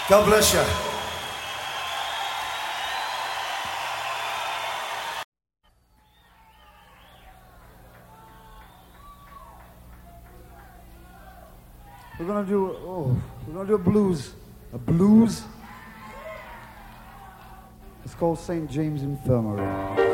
God bless you. We're gonna do a blues. A blues? It's called St. James Infirmary.